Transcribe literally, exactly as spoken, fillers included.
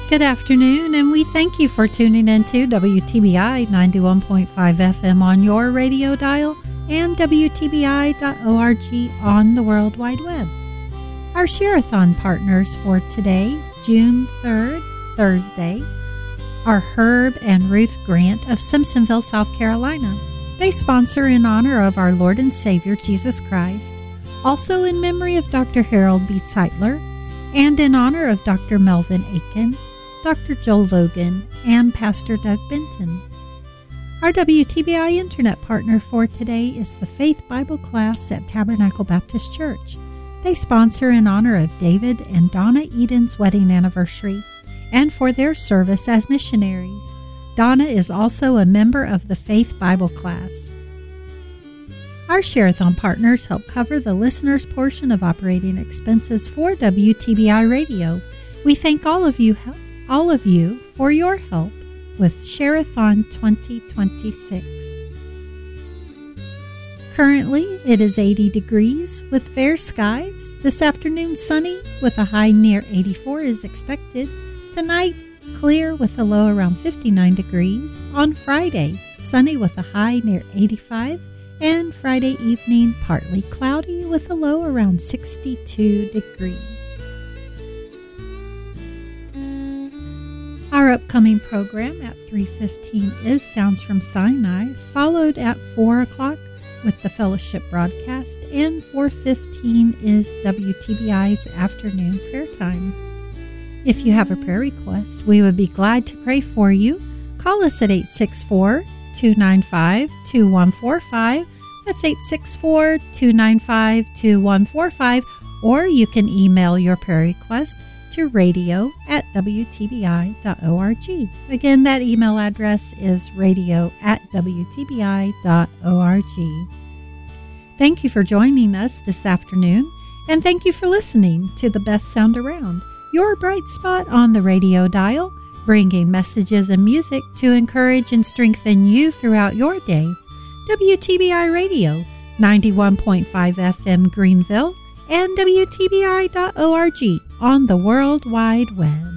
Good afternoon, and we thank you for tuning in to W T B I ninety-one point five F M on your radio dial and W T B I dot org on the World Wide Web. Our Share-a-thon partners for today, June third, Thursday, are Herb and Ruth Grant of Simpsonville, South Carolina. They sponsor in honor of our Lord and Savior, Jesus Christ, also in memory of Doctor Harold B. Seitler, and in honor of Doctor Melvin Aiken, Doctor Joel Logan, and Pastor Doug Benton. Our W T B I Internet partner for today is the Faith Bible class at Tabernacle Baptist Church. They sponsor in honor of David and Donna Eden's wedding anniversary and for their service as missionaries. Donna is also a member of the Faith Bible class. Our Share-a-thon partners help cover the listeners' portion of operating expenses for W T B I Radio. We thank all of you all of you for your help with Share-a-thon twenty twenty-six. Currently, it is eighty degrees with fair skies. This afternoon, sunny with a high near eighty-four is expected. Tonight, clear with a low around fifty-nine degrees. On Friday, sunny with a high near eighty-five. And Friday evening, partly cloudy with a low around sixty-two degrees. Our upcoming program at three fifteen is Sounds from Sinai, followed at four o'clock with the Fellowship broadcast, and four fifteen is W T B I's afternoon prayer time. If you have a prayer request, we would be glad to pray for you. Call us at eight six four, two nine five, two one four five. That's eight six four, two nine five, two one four five. Or you can email your prayer request to radio at W T B I dot org. Again, that email address is radio at W T B I dot org. Thank you for joining us this afternoon, and thank you for listening to the best sound around, your bright spot on the radio dial, bringing messages and music to encourage and strengthen you throughout your day. W T B I Radio, ninety-one point five F M Greenville, and W T B I dot org on the World Wide Web.